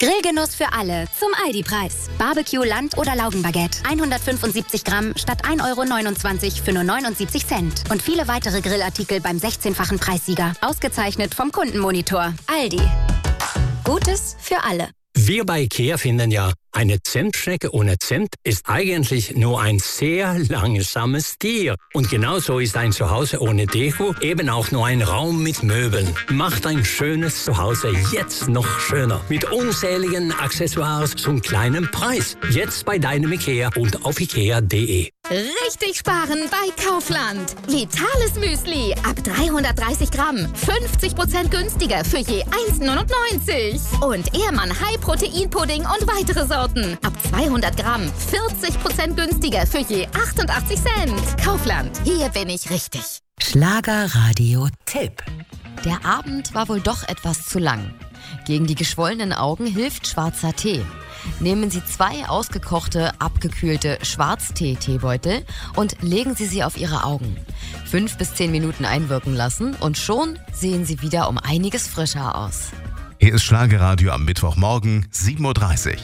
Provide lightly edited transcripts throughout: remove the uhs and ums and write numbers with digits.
Grillgenuss für alle zum Aldi-Preis. Barbecue, Land- oder Laugenbaguette. 175 Gramm statt 1,29 € für nur 79 Cent. Und viele weitere Grillartikel beim 16-fachen Preissieger. Ausgezeichnet vom Kundenmonitor. Aldi. Gutes für alle. Wir bei IKEA finden ja, eine Zimtschnecke ohne Zimt ist eigentlich nur ein sehr langsames Tier. Und genauso ist ein Zuhause ohne Deko eben auch nur ein Raum mit Möbeln. Macht ein schönes Zuhause jetzt noch schöner. Mit unzähligen Accessoires zum kleinen Preis. Jetzt bei deinem IKEA und auf ikea.de. Richtig sparen bei Kaufland. Vitales Müsli ab 330 Gramm. 50% günstiger für je 1,99 €. Und Ehrmann High-Protein-Pudding und weitere Sorten. Ab 200 Gramm. 40% günstiger für je 88 Cent. Kaufland. Hier bin ich richtig. Schlagerradio-Tipp. Der Abend war wohl doch etwas zu lang. Gegen die geschwollenen Augen hilft schwarzer Tee. Nehmen Sie 2 ausgekochte, abgekühlte Schwarztee-Teebeutel und legen Sie sie auf Ihre Augen. 5 bis 10 Minuten einwirken lassen und schon sehen Sie wieder um einiges frischer aus. Hier ist Schlagerradio am Mittwochmorgen, 7:30 Uhr.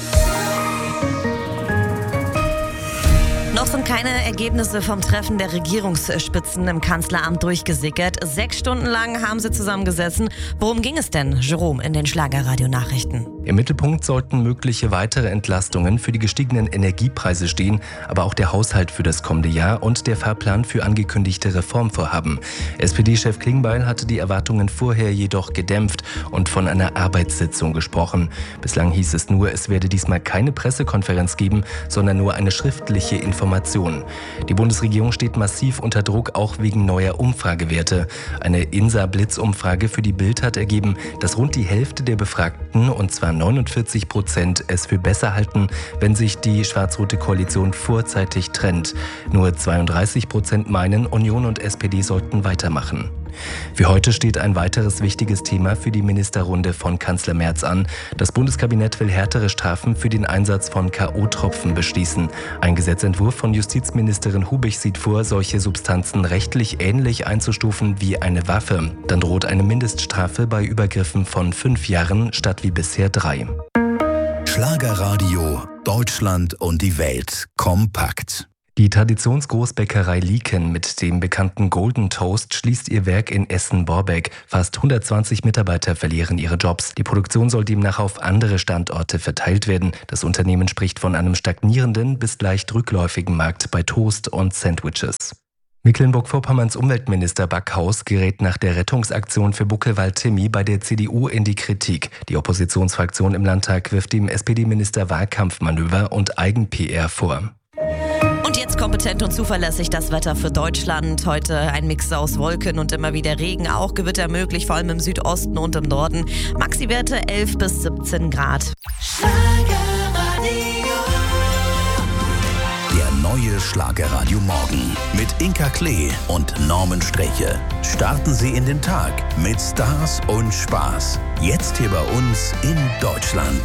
Noch sind keine Ergebnisse vom Treffen der Regierungsspitzen im Kanzleramt durchgesickert. 6 Stunden lang haben sie zusammengesessen. Worum ging es denn, Jerome, in den Schlagerradio-Nachrichten? Im Mittelpunkt sollten mögliche weitere Entlastungen für die gestiegenen Energiepreise stehen, aber auch der Haushalt für das kommende Jahr und der Fahrplan für angekündigte Reformvorhaben. SPD-Chef Klingbeil hatte die Erwartungen vorher jedoch gedämpft und von einer Arbeitssitzung gesprochen. Bislang hieß es nur, es werde diesmal keine Pressekonferenz geben, sondern nur eine schriftliche Information. Die Bundesregierung steht massiv unter Druck, auch wegen neuer Umfragewerte. Eine INSA-Blitzumfrage für die Bild hat ergeben, dass rund die Hälfte der Befragten, und zwar 49%, es für besser halten, wenn sich die schwarz-rote Koalition vorzeitig trennt. Nur 32% meinen, Union und SPD sollten weitermachen. Für heute steht ein weiteres wichtiges Thema für die Ministerrunde von Kanzler Merz an. Das Bundeskabinett will härtere Strafen für den Einsatz von K.O.-Tropfen beschließen. Ein Gesetzentwurf von Justizministerin Hubig sieht vor, solche Substanzen rechtlich ähnlich einzustufen wie eine Waffe. Dann droht eine Mindeststrafe bei Übergriffen von 5 Jahren statt wie bisher 3. Schlagerradio, Deutschland und die Welt kompakt. Die Traditionsgroßbäckerei Lieken mit dem bekannten Golden Toast schließt ihr Werk in Essen-Borbeck. Fast 120 Mitarbeiter verlieren ihre Jobs. Die Produktion soll demnach auf andere Standorte verteilt werden. Das Unternehmen spricht von einem stagnierenden bis leicht rückläufigen Markt bei Toast und Sandwiches. Mecklenburg-Vorpommerns Umweltminister Backhaus gerät nach der Rettungsaktion für Buckelwald-Timmy bei der CDU in die Kritik. Die Oppositionsfraktion im Landtag wirft dem SPD-Minister Wahlkampfmanöver und Eigen-PR vor. Und jetzt kompetent und zuverlässig das Wetter für Deutschland. Heute ein Mix aus Wolken und immer wieder Regen, auch Gewitter möglich, vor allem im Südosten und im Norden. Maxi-Werte 11 bis 17 Grad. Der neue Schlagerradio Morgen mit Inka Klee und Norman Streche. Starten Sie in den Tag mit Stars und Spaß. Jetzt hier bei uns in Deutschland.